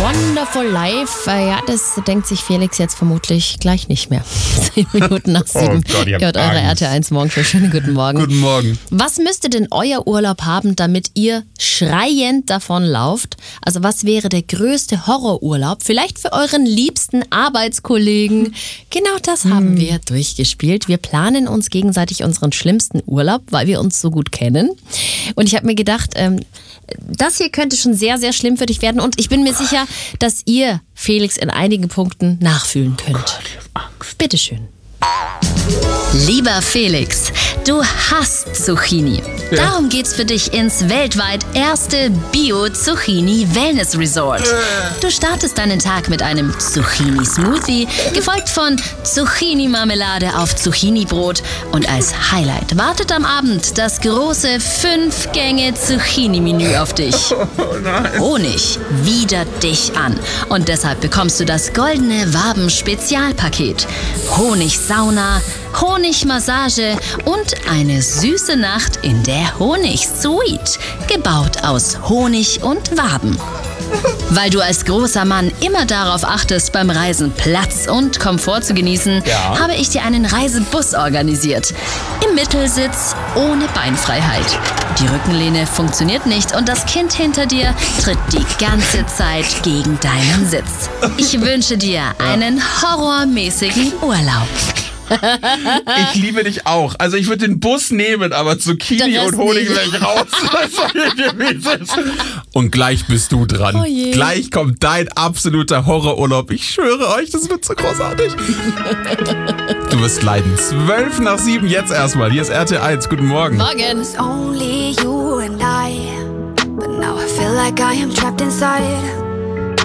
Wonderful Life. Ja, das denkt sich Felix jetzt vermutlich gleich nicht mehr. 10 Minuten nach 7. Oh Gott, ich hab Hört eure Angst. RT1 Morgenshow. Schönen guten Morgen. Guten Morgen. Was müsste denn euer Urlaub haben, damit ihr schreiend davonlauft? Also was wäre der größte Horrorurlaub? Vielleicht für euren liebsten Arbeitskollegen. Genau das haben wir durchgespielt. Wir planen uns gegenseitig unseren schlimmsten Urlaub, weil wir uns so gut kennen. Und ich habe mir gedacht, das hier könnte schon sehr, sehr schlimm für dich werden. Und ich bin mir sicher, dass ihr Felix in einigen Punkten nachfühlen könnt. Bitteschön. Lieber Felix, du hasst Zucchini. Darum geht's für dich ins weltweit erste Bio-Zucchini-Wellness-Resort. Du startest deinen Tag mit einem Zucchini-Smoothie, gefolgt von Zucchini-Marmelade auf Zucchini-Brot. Und als Highlight wartet am Abend das große 5-Gänge-Zucchini-Menü auf dich. Honig widert dich an. Und deshalb bekommst du das goldene Waben-Spezialpaket. Honigsauna, Honigmassage und eine süße Nacht in der Honigsuite, gebaut aus Honig und Waben. Weil du als großer Mann immer darauf achtest, beim Reisen Platz und Komfort zu genießen, habe ich dir einen Reisebus organisiert. Im Mittelsitz ohne Beinfreiheit. Die Rückenlehne funktioniert nicht und das Kind hinter dir tritt die ganze Zeit gegen deinen Sitz. Ich wünsche dir einen horrormäßigen Urlaub. Ich liebe dich auch. Also ich würde den Bus nehmen, aber Zucchini und Honig wäre ich raus. Und gleich bist du dran. Oh je. Gleich kommt dein absoluter Horrorurlaub. Ich schwöre euch, das wird so großartig. Du wirst leiden. 12 nach 7 jetzt erstmal. Hier ist RT1. Guten Morgen. Morgen. It's only you and I, but now I feel like I am trapped inside.